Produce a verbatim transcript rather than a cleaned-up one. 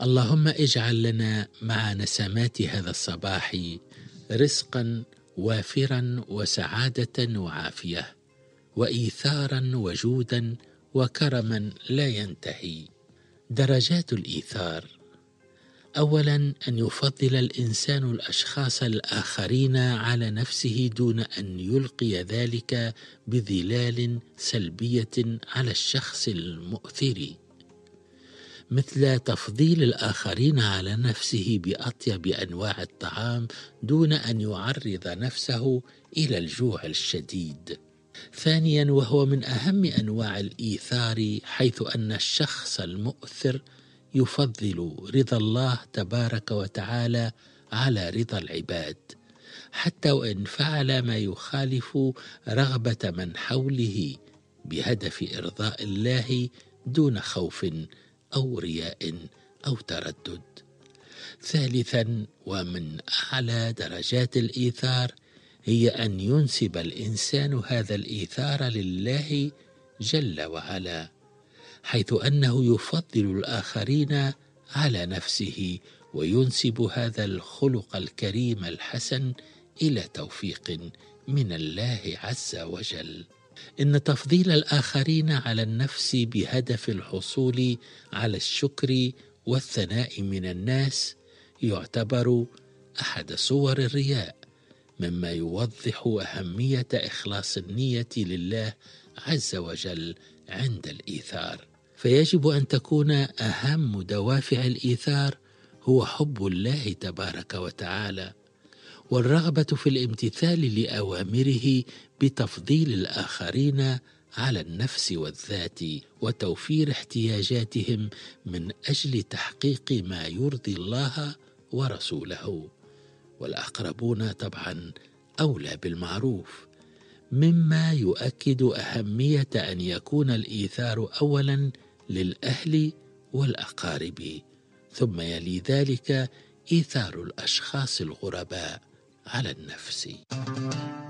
اللهم اجعل لنا مع نسمات هذا الصباح رزقا وافرا وسعادة وعافية وإيثارا وجودا وكرما لا ينتهي. درجات الإيثار: أولا، أن يفضل الإنسان الأشخاص الآخرين على نفسه دون أن يلقي ذلك بظلال سلبية على الشخص المؤثر، مثل تفضيل الآخرين على نفسه بأطيب أنواع الطعام دون أن يعرض نفسه إلى الجوع الشديد. ثانيا، وهو من أهم أنواع الإيثار، حيث أن الشخص المؤثر يفضل رضا الله تبارك وتعالى على رضا العباد، حتى وإن فعل ما يخالف رغبة من حوله بهدف إرضاء الله دون خوف أو رياء أو تردد. ثالثا، ومن أعلى درجات الإيثار، هي أن ينسب الإنسان هذا الإيثار لله جل وعلا، حيث أنه يفضل الآخرين على نفسه وينسب هذا الخلق الكريم الحسن إلى توفيق من الله عز وجل. إن تفضيل الآخرين على النفس بهدف الحصول على الشكر والثناء من الناس يعتبر أحد صور الرياء، مما يوضح أهمية إخلاص النية لله عز وجل عند الإيثار. فيجب أن تكون أهم دوافع الإيثار هو حب الله تبارك وتعالى، والرغبة في الامتثال لأوامره بتفضيل الآخرين على النفس والذات وتوفير احتياجاتهم من أجل تحقيق ما يرضي الله ورسوله، والأقربون طبعا أولى بالمعروف، مما يؤكد أهمية أن يكون الإيثار أولا للأهل والأقارب، ثم يلي ذلك إيثار الأشخاص الغرباء على النفس.